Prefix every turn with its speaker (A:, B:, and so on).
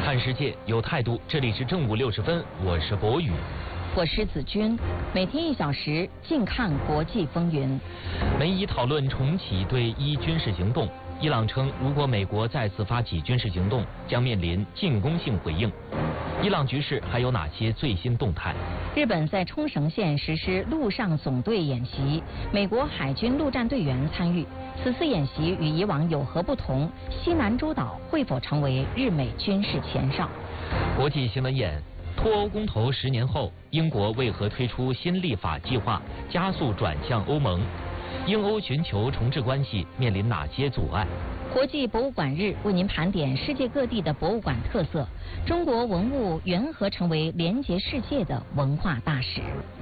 A: 看世界有态度，这里是正午60分，我是博宇，
B: 我是子君，每天1小时，静看国际风云。
A: 美以讨论重启对伊军事行动。伊朗称，如果美国再次发起军事行动，将面临进攻性回应。伊朗局势还有哪些最新动态？
B: 日本在冲绳县实施陆上总队演习，美国海军陆战队员参与。此次演习与以往有何不同？西南诸岛会否成为日美军事前哨？
A: 国际新闻眼：脱欧公投10年后，英国为何推出新立法计划，加速转向欧盟？英欧寻求重置关系，面临哪些阻碍？
B: 国际博物馆日为您盘点世界各地的博物馆特色，中国文物缘何成为连结世界的文化大使？